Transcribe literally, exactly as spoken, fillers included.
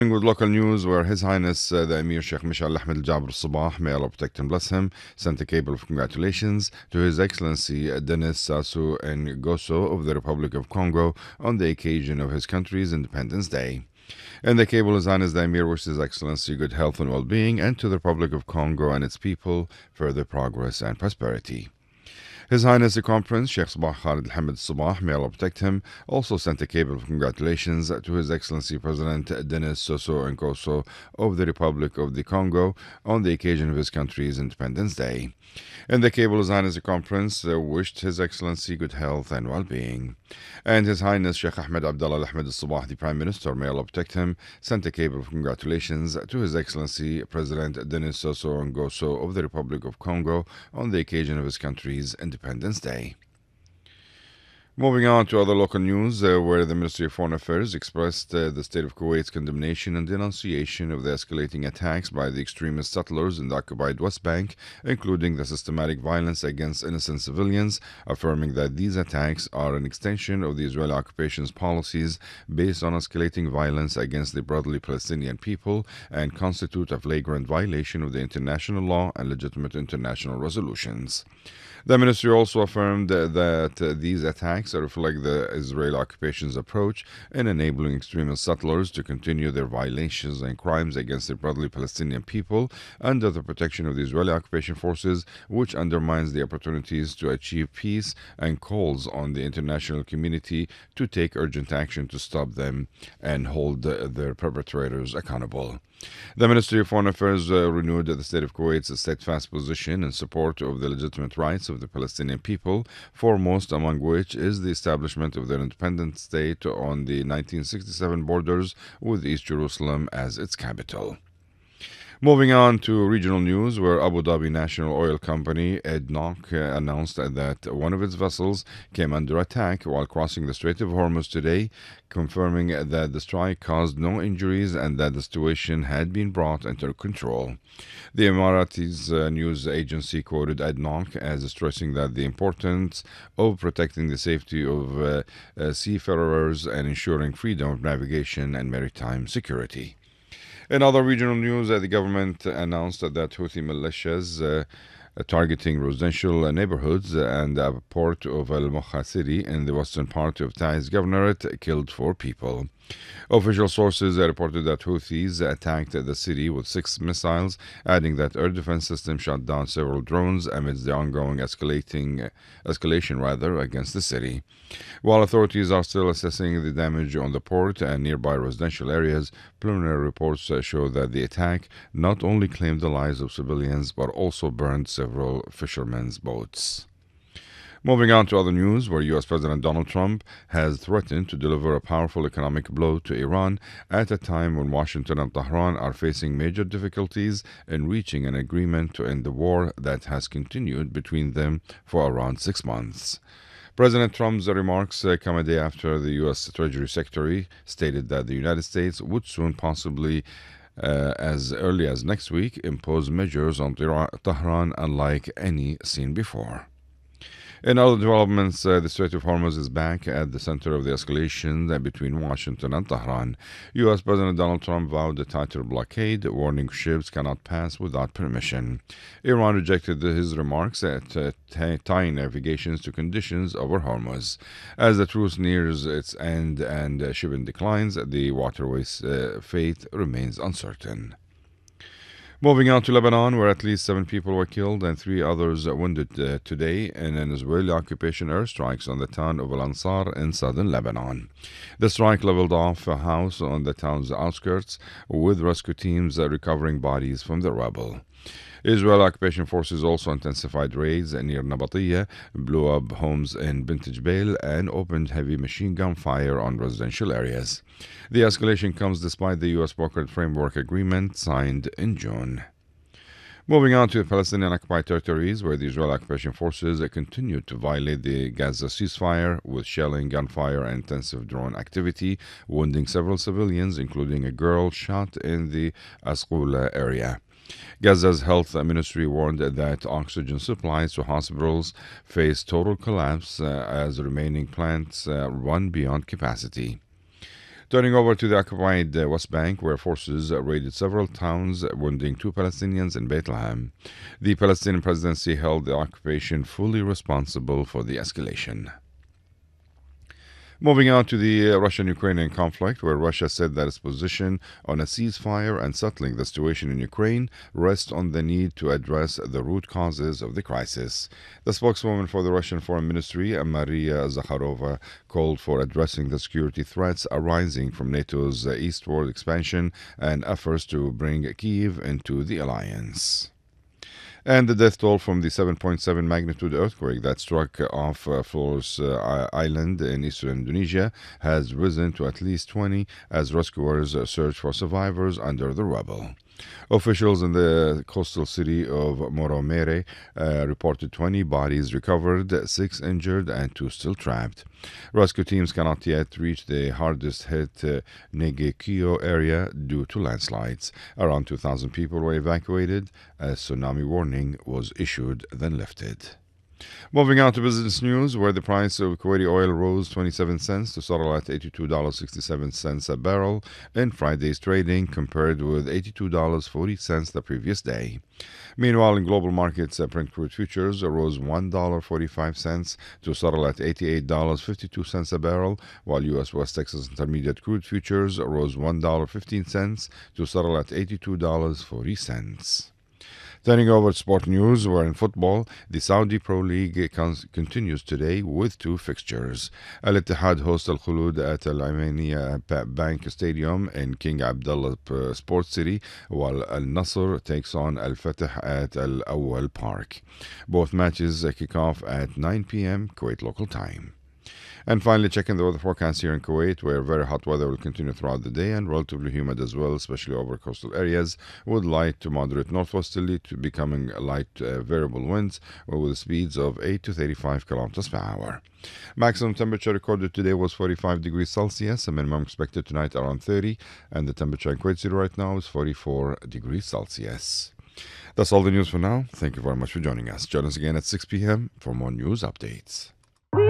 With local news, where His Highness uh, the Emir Sheikh Mishal Ahmed Al Jabr Sabah, may Allah protect and bless him, sent a cable of congratulations to His Excellency uh, Denis Sassou Nguesso of the Republic of Congo on the occasion of his country's Independence Day. In the cable, His Highness the Emir wishes His Excellency good health and well-being, and to the Republic of Congo and its people further progress and prosperity. His Highness the Conference, Sheikh Sabah Khalid Al-Hamid Sabah, may Allah protect him, also sent a cable of congratulations to His Excellency President Denis Sassou Nguesso of the Republic of the Congo on the occasion of his country's Independence Day. In the cable, His Highness the Conference uh, wished His Excellency good health and well-being. And His Highness Sheikh Ahmed Abdullah Al-Ahmed Sabah, the Prime Minister, may Allah protect him, sent a cable of congratulations to His Excellency President Denis Sassou Nguesso of the Republic of Congo on the occasion of his country's Independence Day. Moving on to other local news, uh, where the Ministry of Foreign Affairs expressed uh, the state of Kuwait's condemnation and denunciation of the escalating attacks by the extremist settlers in the occupied West Bank, including the systematic violence against innocent civilians, affirming that these attacks are an extension of the Israeli occupation's policies based on escalating violence against the brotherly Palestinian people and constitute a flagrant violation of the international law and legitimate international resolutions. The ministry also affirmed that uh, these attacks reflect the Israeli occupation's approach in enabling extremist settlers to continue their violations and crimes against the brotherly Palestinian people under the protection of the Israeli occupation forces, which undermines the opportunities to achieve peace and calls on the international community to take urgent action to stop them and hold uh, their perpetrators accountable. The Ministry of Foreign Affairs uh, renewed the state of Kuwait's steadfast position in support of the legitimate rights of the Palestinian people, foremost among which is the establishment of their independent state on the nineteen sixty-seven borders with East Jerusalem as its capital. Moving on to regional news, where Abu Dhabi National Oil Company, ADNOC, uh, announced that one of its vessels came under attack while crossing the Strait of Hormuz today, confirming that the strike caused no injuries and that the situation had been brought under control. The Emiratis uh, news agency quoted ADNOC as stressing that the importance of protecting the safety of uh, uh, seafarers and ensuring freedom of navigation and maritime security. In other regional news, uh, the government announced that Houthi militias uh, targeting residential neighborhoods and a port of Al Mokha city in the western part of Taiz Governorate killed four people. Official sources reported that Houthis attacked the city with six missiles, adding that air defense systems shot down several drones amidst the ongoing escalating escalation rather against the city. While authorities are still assessing the damage on the port and nearby residential areas, preliminary reports show that the attack not only claimed the lives of civilians but also burned several fishermen's boats. Moving on to other news, where U S President Donald Trump has threatened to deliver a powerful economic blow to Iran at a time when Washington and Tehran are facing major difficulties in reaching an agreement to end the war that has continued between them for around six months. President Trump's remarks uh, come a day after the U S Treasury Secretary stated that the United States would soon, possibly uh, as early as next week, impose measures on Tehran unlike any seen before. In other developments, uh, the Strait of Hormuz is back at the center of the escalation between Washington and Tehran. U S President Donald Trump vowed a tighter blockade, warning ships cannot pass without permission. Iran rejected his remarks at uh, t- tying navigations to conditions over Hormuz. As the truce nears its end and uh, shipping declines, the waterway's uh, fate remains uncertain. Moving on to Lebanon, where at least seven people were killed and three others wounded uh, today in an Israeli occupation airstrikes on the town of Al Ansar in southern Lebanon. The strike leveled off a house on the town's outskirts, with rescue teams uh, recovering bodies from the rubble. Israel occupation forces also intensified raids near Nabatiyah, blew up homes in Bint Jbeil, and opened heavy machine gun fire on residential areas. The escalation comes despite the U S brokered framework agreement signed in June. Moving on to the Palestinian occupied territories, where the Israeli occupation forces continue to violate the Gaza ceasefire with shelling, gunfire, and intensive drone activity, wounding several civilians, including a girl shot in the Asqula area. Gaza's health ministry warned that oxygen supplies to hospitals face total collapse uh, as remaining plants uh, run beyond capacity. Turning over to the occupied uh, West Bank, where forces uh, raided several towns, wounding two Palestinians in Bethlehem. The Palestinian presidency held the occupation fully responsible for the escalation. Moving on to the uh, Russian-Ukrainian conflict, where Russia said that its position on a ceasefire and settling the situation in Ukraine rests on the need to address the root causes of the crisis. The spokeswoman for the Russian Foreign Ministry, Maria Zakharova, called for addressing the security threats arising from NATO's uh, eastward expansion and efforts to bring Kyiv into the alliance. And the death toll from the seven point seven magnitude earthquake that struck off uh, Flores uh, Island in eastern Indonesia has risen to at least twenty as rescuers uh, search for survivors under the rubble. Officials in the coastal city of Moromere uh, reported twenty bodies recovered, six injured, and two still trapped. Rescue teams cannot yet reach the hardest hit uh, Negekio area due to landslides. Around two thousand people were evacuated. A tsunami warning was issued, then lifted. Moving on to business news, where the price of Kuwaiti oil rose twenty-seven cents to settle at eighty-two dollars and sixty-seven cents a barrel in Friday's trading, compared with eighty-two dollars and forty cents the previous day. Meanwhile, in global markets, uh, Brent crude futures rose one dollar and forty-five cents to settle at eighty-eight dollars and fifty-two cents a barrel, while U S West Texas Intermediate crude futures rose one dollar and fifteen cents to settle at eighty-two dollars and forty cents. Turning over to sport news, where in football, the Saudi Pro League con- continues today with two fixtures. Al Ittihad hosts Al Khulud at Al Imania Bank Stadium in King Abdullah uh, Sports City, while Al Nasr takes on Al Fatah at Al Awwal Park. Both matches uh, kick off at nine p.m. Kuwait local time. And finally, checking the weather forecast here in Kuwait, where very hot weather will continue throughout the day and relatively humid as well, especially over coastal areas, with light to moderate northwesterly to becoming light uh, variable winds with speeds of eight to thirty-five kilometers per hour. Maximum temperature recorded today was forty-five degrees Celsius, a minimum expected tonight around thirty, and the temperature in Kuwait City right now is forty-four degrees Celsius. That's all the news for now. Thank you very much for joining us. Join us again at six p.m. for more news updates.